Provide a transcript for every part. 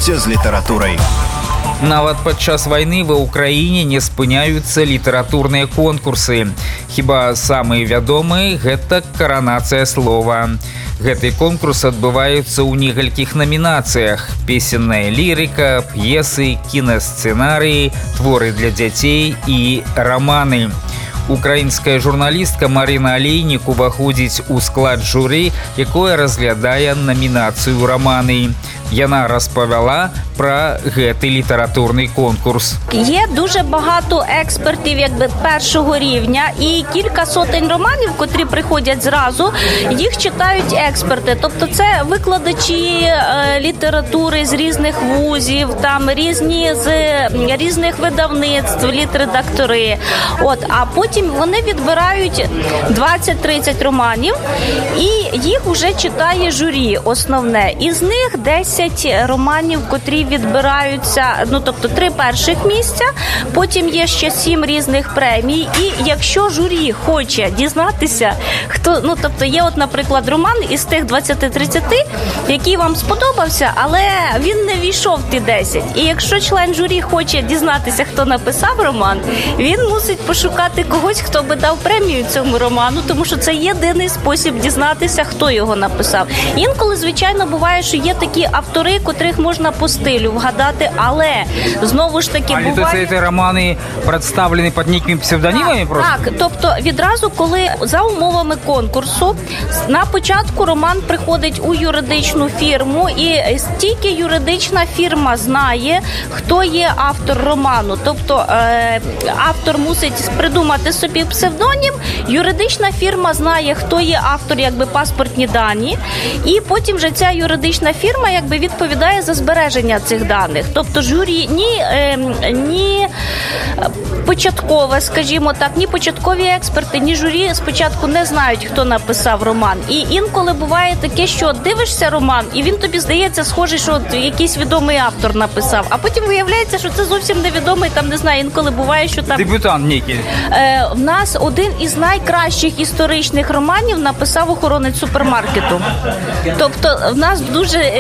знайоміцца з літаратурай. Нават падчас вайны ва ўкраіне не спыняюцца літаратурныя конкурсы. Хіба самы вядомы – гэта «Каранацыя слова». Гэты конкурс адбываецца ў некалькіх намінацыях: песенная лірыка, п'есы, кінасцэнарыі, творы для дзяцей і раманы. Украінская журналістка Марина Алейнік уваходзіць у склад журы, якое разглядае намінацыю раманы. Яна розповіла про гэты літературний конкурс. Є дуже багато експертів першого рівня і кілька сотень романів, котрі приходять зразу, їх читають експерти. Тобто це викладачі літератури з різних вузів, там різні з різних видавництв, літредактори. А потім вони відбирають 20-30 романів і їх вже читає журі основне. Із них 10 романів, котрі відбираються, тобто 3 перших місця, потім є ще 7 різних премій. І якщо журі хоче дізнатися, хто, тобто є наприклад, роман із тих 20-30, який вам сподобався, але він не війшов в ті 10. І якщо член журі хоче дізнатися, хто написав роман, він мусить пошукати когось, хто би дав премію цьому роману, тому що це єдиний спосіб дізнатися, хто його написав. Інколи, звичайно, буває, що є такі автори, котрих можна по стилю вгадати, але знову ж таки буває... Ці романи представлені під якими псевдонімами просто? Так, тобто відразу, коли за умовами конкурсу, на початку роман приходить у юридичну фірму, і тільки юридична фірма знає, хто є автор роману. Тобто автор мусить придумати собі псевдонім, юридична фірма знає, хто є автор, паспортні дані, і потім вже ця юридична фірма відповідає за збереження цих даних. Тобто журі ні початкове, скажімо так, ні початкові експерти, ні журі спочатку не знають, хто написав роман. І інколи буває таке, що дивишся роман, і він тобі здається схожий, що якийсь відомий автор написав, а потім виявляється, що це зовсім невідомий, там, не знаю, інколи буває, що там... Дебютант некий. В нас один із найкращих історичних романів написав охоронець супермаркету. Тобто в нас дуже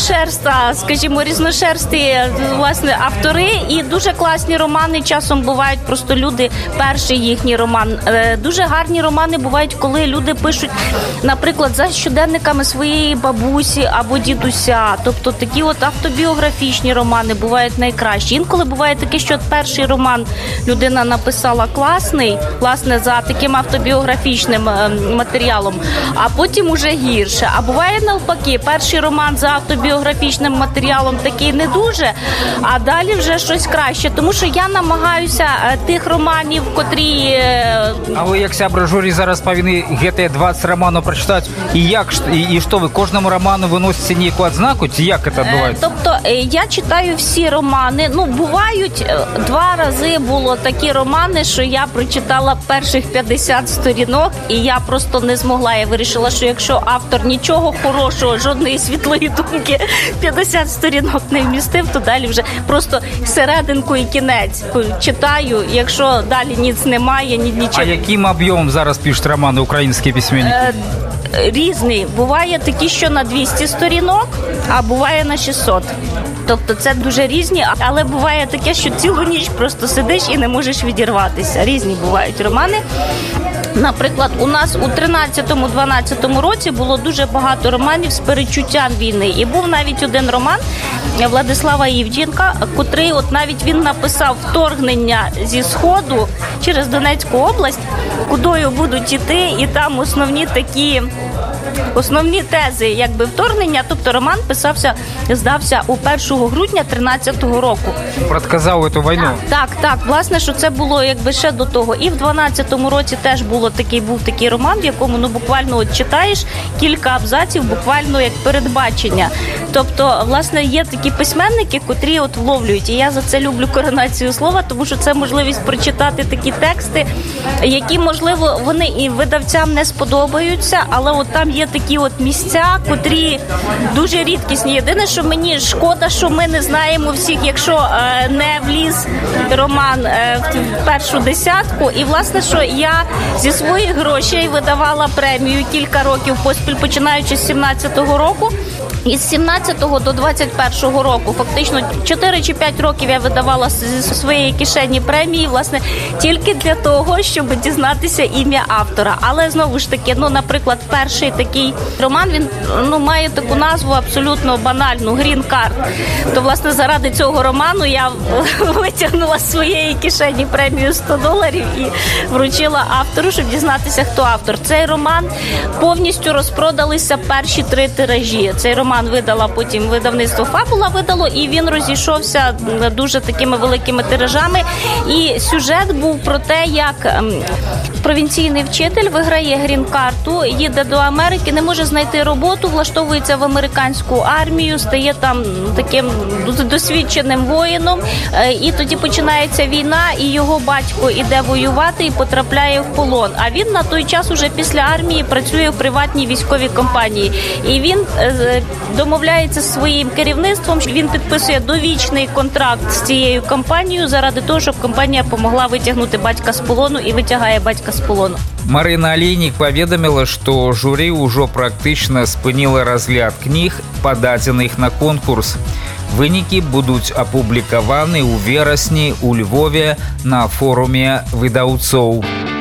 різношерсті, власне, автори, і дуже класні романи часом бувають, просто люди, перший їхній роман. Дуже гарні романи бувають, коли люди пишуть, наприклад, за щоденниками своєї бабусі або дідуся. Тобто такі автобіографічні романи бувають найкращі. Інколи буває таке, що перший роман людина написала класний, власне, за таким автобіографічним матеріалом, а потім уже гірше. А буває навпаки, перший роман за автобіографічним матеріалом такий не дуже, а далі вже щось краще. Тому що я намагаюся тих романів, котрі... А ви, як сябра журі, зараз повинні гэты 20 романів прочитати? І що, ви кожному роману виносите ніяку відзнаку? Як це відбувається? Тобто, я читаю всі романи. Бувають, 2 рази було такі романи, що я прочитала перших 50 сторінок, і я просто не змогла. Я вирішила, що якщо автор нічого хорошого, жодної світлої думки 50 сторінок не вмістив, то далі вже просто серединку і кінець читаю, якщо далі ніц немає, нічого. А яким об'ємом зараз пишуть романи українські письменники? Різний. Буває такі, що на 200 сторінок, а буває на 600. Тобто це дуже різні, але буває таке, що цілу ніч просто сидиш і не можеш відірватися. Різні бувають романи. Наприклад, у нас у 13-12 році було дуже багато романів з передчуттям війни. І був навіть один роман Владислава Івченка, котрий навіть він написав вторгнення зі Сходу через Донецьку область, кудою будуть іти, і там основні тези вторгнення, тобто роман здався у 1 грудня 13-го року. Предсказав цю війну? Так, власне, що це було ще до того. І в 12-му році теж був такий роман, в якому буквально читаєш кілька абзаців, буквально як передбачення. Тобто, власне, є такі письменники, котрі вловлюють. І я за це люблю «Коронацію слова», тому що це можливість прочитати такі тексти, які, можливо, вони і видавцям не сподобаються, але там є такі місця, котрі дуже рідкісні. Єдине, що мені шкода, що ми не знаємо всіх, якщо не вліз роман в першу десятку. І, власне, що я зі своїх грошей видавала премію кілька років поспіль, починаючи з 17-го року. Із 17-го до 21-го року, фактично 4 чи 5 років я видавала зі своєї кишені премії, власне, тільки для того, щоб дізнатися ім'я автора. Але знову ж таки, наприклад, перший такий роман, він має таку назву абсолютно банальну «Green Card». То, власне, заради цього роману я витягнула з своєї кишені премію $100 і вручила автору, щоб дізнатися, хто автор. Цей роман повністю розпродалися перші 3 тиражі. Цей роман видала потім видавництво «Фабула» видало, і він розійшовся дуже такими великими тиражами. І сюжет був про те, як провінційний вчитель виграє грін-карту, їде до Америки, не може знайти роботу, влаштовується в американську армію, стає там таким досвідченим воїном. І тоді починається війна, і його батько іде воювати і потрапляє в полон. А він на той час уже після армії працює в приватній військовій компанії. І він домовляється з своїм керівництвом, що він підписує довічний контракт з цією компанією заради того, щоб компанія помогла витягнути батька з полону, і витягає батька з полону. Марина Алейнік паведаміла, што журы ўжо практычна спыніла разгляд кніг, пададзеных на конкурс. Вынікі будуць апублікаваны ў верасні ў Львове на форуме выдаўцоў.